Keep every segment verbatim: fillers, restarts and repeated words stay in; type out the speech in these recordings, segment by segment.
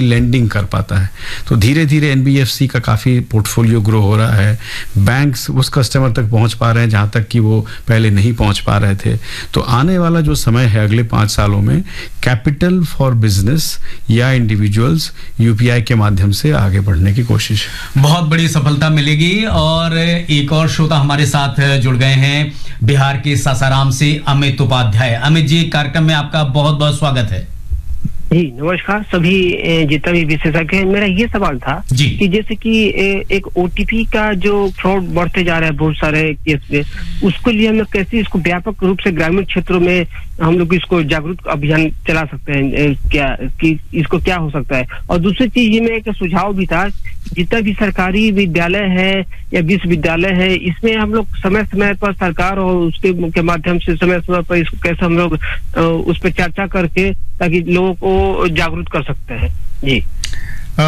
Lending कर पाता है। तो धीरे धीरे एनबीएफसी का काफ़ी पोर्टफोलियो ग्रो हो रहा है, बैंक्स उस कस्टमर तक पहुंच पा रहे हैं जहां तक कि वो पहले नहीं पहुंच पा रहे थे। तो आने वाला जो समय है अगले पाँच सालों में, कैपिटल फॉर बिजनेस या इंडिविजुअल्स यूपीआई के माध्यम से आगे बढ़ने की कोशिश, बहुत बड़ी सफलता मिलेगी। और एक और श्रोता हमारे साथ जुड़ गए हैं बिहार के सासाराम से, अमित उपाध्याय। अमित जी, कार्यक्रम में आपका बहुत बहुत स्वागत है। जी नमस्कार सभी जितना भी विशेषज्ञ है। मेरा ये सवाल था कि जैसे कि एक ओटीपी का जो फ्रॉड बढ़ते जा रहा है बहुत सारे केस में, उसके लिए हम लोग कैसे इसको व्यापक रूप से ग्रामीण क्षेत्रों में हम लोग इसको जागरूक अभियान चला सकते हैं, क्या कि इसको क्या हो सकता है। और दूसरी चीज ये मेरा एक सुझाव भी था, जितना भी सरकारी विद्यालय है या विश्वविद्यालय है, इसमें हम लोग समय समय पर सरकार और उसके के माध्यम से समय समय पर इसको कैसे हम लोग उस पर चर्चा करके ताकि लोगों को जागरूक कर सकते हैं। जी आ,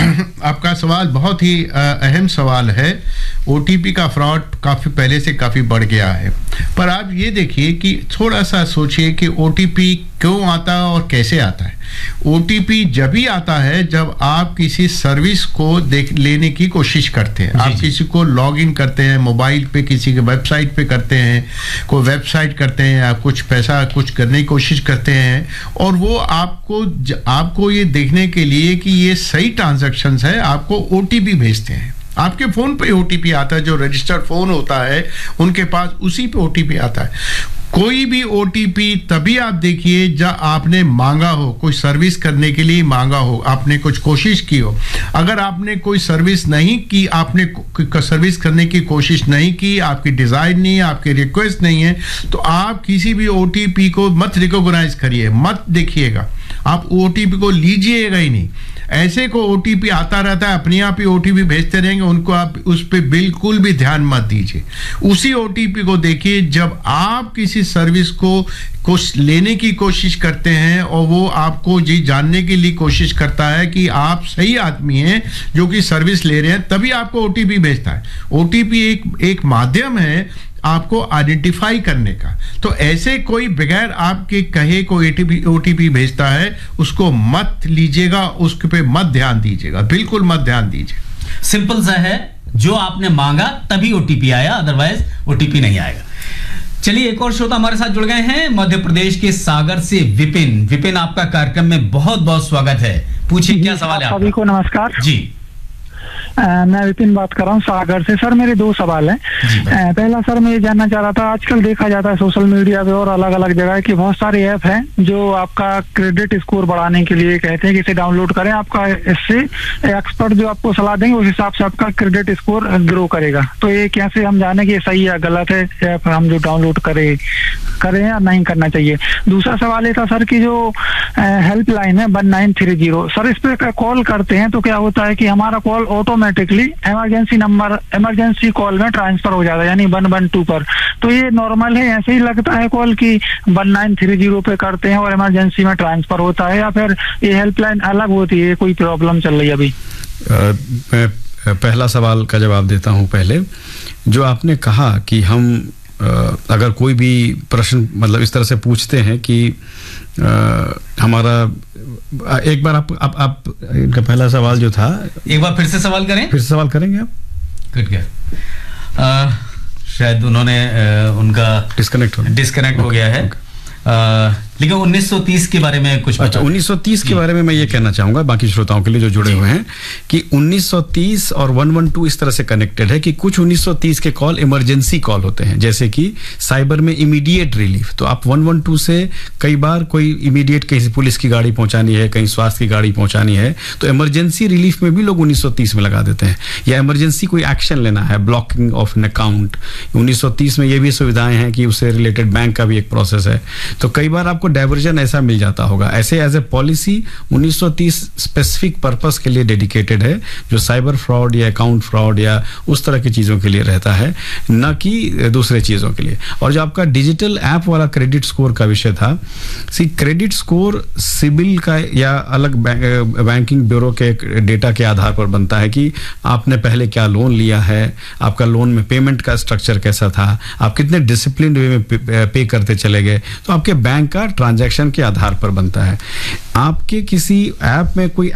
आपका सवाल बहुत ही अहम सवाल है। ओटीपी का फ्रॉड काफ़ी पहले से काफ़ी बढ़ गया है, पर आप ये देखिए कि थोड़ा सा सोचिए कि ओटीपी क्यों आता है और कैसे आता है। ओटीपी जब भी आता है जब आप किसी सर्विस को देख लेने की कोशिश करते हैं, आप किसी को लॉग इन करते हैं मोबाइल पे, किसी के वेबसाइट पे करते हैं, कोई वेबसाइट करते हैं, आप कुछ पैसा कुछ करने की कोशिश करते हैं, और वो आपको आपको ये देखने के लिए कि ये सही ट्रांजैक्शंस है, आपको ओटीपी भेजते हैं। आपके फोन पे ओटीपी आता है, जो रजिस्टर्ड फोन होता है उनके पास उसी पे ओटीपी आता है। कोई भी ओटीपी तभी आप देखिए जब आपने मांगा हो, कोई सर्विस करने के लिए मांगा हो, आपने कुछ कोशिश की हो। अगर आपने कोई सर्विस नहीं की, आपने सर्विस करने की कोशिश नहीं की, आपकी डिजायर नहीं है, आपकी रिक्वेस्ट नहीं है, तो आप किसी भी ओटीपी को मत रिकॉग्नाइज करिए, मत देखिएगा, आप ओटीपी को लीजिएगा ही नहीं। ऐसे को ओटीपी आता रहता है, अपने आप ही ओटीपी भेजते रहेंगे, उनको आप उस पर बिल्कुल भी ध्यान मत दीजिए। उसी ओटीपी को देखिए जब आप किसी सर्विस को कुछ लेने की कोशिश करते हैं और वो आपको जी जानने के लिए कोशिश करता है कि आप सही आदमी हैं जो कि सर्विस ले रहे हैं, तभी आपको ओटीपी भेजता है। ओटीपी एक एक माध्यम है आपको आइडेंटिफाई करने का। तो ऐसे कोई बगैर आपके कहे को ओटीपी ओटीपी भेजता है, उसको मत लीजिएगा, उसके पे मत ध्यान दीजिएगा, बिल्कुल मत ध्यान दीजिए। सिंपल सा है, जो आपने मांगा तभी ओटीपी आया, अदरवाइज ओटीपी नहीं आएगा। चलिए, एक और श्रोता हमारे साथ जुड़ गए हैं मध्य प्रदेश के सागर से, विपिन। विपिन, आपका कार्यक्रम में बहुत बहुत स्वागत है। पूछिए क्या सवाल है आपका। सभी को नमस्कार जी। आ, मैं विपिन बात कर रहा हूँ सागर से। सर मेरे दो सवाल हैं। पहला सर मैं ये जानना चाह रहा था, आजकल देखा जाता है सोशल मीडिया पे और अलग अलग जगह कि बहुत सारे ऐप हैं जो आपका क्रेडिट स्कोर बढ़ाने के लिए कहते हैं कि इसे डाउनलोड करें, आपका इससे एक्सपर्ट जो आपको सलाह देंगे उस हिसाब से आपका क्रेडिट स्कोर ग्रो करेगा। तो ये कैसे हम जाने कि सही है गलत है ऐप हम जो डाउनलोड करें करें या नहीं करना चाहिए। दूसरा सवाल ये था सर कि जो हेल्पलाइन है one nine three zero, sir इस पे कॉल करते हैं तो क्या होता है कि हमारा call automatically emergency number emergency call में ट्रांसफर हो जाता है, यानी वन वन टू पर। तो ये नॉर्मल है, ऐसे ही लगता है कॉल की वन नाइन थ्री जीरो पे करते हैं और इमरजेंसी में ट्रांसफर होता है, या फिर ये हेल्पलाइन अलग होती है, कोई प्रॉब्लम चल रही है अभी? मैं पहला सवाल का जवाब देता हूं। पहले जो आपने कहा कि हम अगर कोई भी प्रश्न मतलब इस तरह से पूछते हैं कि आ, हमारा एक बार आप आप, आप इनका पहला सवाल जो था एक बार फिर से सवाल करें। फिर से सवाल करेंगे आप? कट गया, शायद उन्होंने आ, उनका डिस्कनेक्ट हो डिस्कनेक्ट हो गया है। आ, लेकिन उन्नीस सौ तीस के बारे में कुछ अच्छा उन्नीस सौ तीस के बारे में मैं ये कहना चाहूंगा बाकी श्रोताओं के लिए जो जुड़े हुए हैं कि उन्नीस सौ तीस और एक सौ बारह इस तरह से कनेक्टेड है कि कुछ उन्नीस सौ तीस के कॉल इमरजेंसी कॉल होते हैं, जैसे कि साइबर में इमीडिएट रिलीफ। तो आप एक सौ बारह से कई बार कोई इमीडिएट कहीं पुलिस की गाड़ी पहुंचानी है, कहीं स्वास्थ्य की गाड़ी पहुंचानी है, तो इमरजेंसी रिलीफ में भी लोग उन्नीस सौ तीस में लगा देते हैं। या इमरजेंसी कोई एक्शन लेना है, ब्लॉकिंग ऑफ एन अकाउंट, उन्नीस सौ तीस में ये भी सुविधाएं हैं कि उससे रिलेटेड बैंक का भी एक प्रोसेस है। तो कई बार आपको डाइवर्जन ऐसा मिल जाता होगा। ऐसे एज ए पॉलिसी उन्नीस सौ तीस स्पेसिफिक पर्पस के लिए डेडिकेटेड है, जो साइबर फ्रॉड या अकाउंट फ्रॉड या उस तरह की चीजों के लिए रहता है, न कि दूसरे चीजों के लिए। और जो आपका डिजिटल ऐप वाला क्रेडिट स्कोर का विषय था, सी क्रेडिट स्कोर सिबिल का या अलग बैंकिंग ब्यूरो के डेटा के आधार पर बनता है कि आपने पहले क्या लोन लिया है, आपका लोन में पेमेंट का स्ट्रक्चर कैसा था, आप कितने डिसिप्लिन वे में पे, पे करते चले गए, तो आपके बैंक का ट्रांजैक्शन के आधार पर बनता है। आपके किसी ऐप में कोई